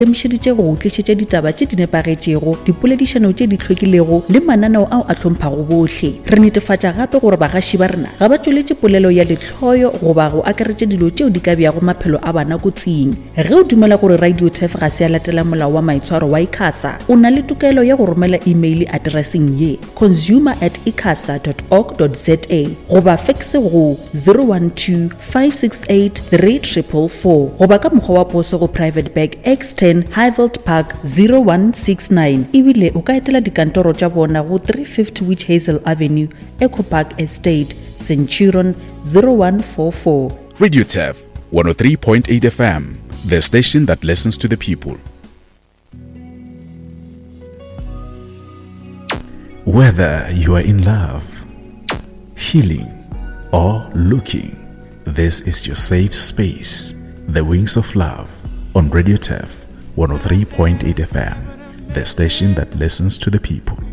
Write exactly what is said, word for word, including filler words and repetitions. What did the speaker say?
emišeditše go tlišetša ditaba tše di nepagetšego, dipoledišano tše di hlwekilego le mananeo ao a hlomphang bohle. Re netefatša gape gore bagaši ba rena ga ba tšweletše polelo ya lehloyo goba go akaretša dilo tšeo di ka bjago maphelo a bana kotsing. Ge o dumela gore Radio Turf ga se a latela molao wa maitshwaro wa ICASA, o na le tokelo ya go romela email addressing ye consumer at icasa dot org dot za goba faxe go zero one two five six eight three four four four goba ka mokgwa wa poso go Private Bag X ten Highveld Park zero one six nine. Ebile o ka etela dikantoro tša bona go three fifty Witch Hazel Avenue, Echo Park Estate, Centurion zero one four four. Radio Turf one oh three point eight F M, the station that listens to the people. Whether you are in love, healing, or looking, this is your safe space. The Wings of Love on Radio Turf one oh three point eight F M, the station that listens to the people.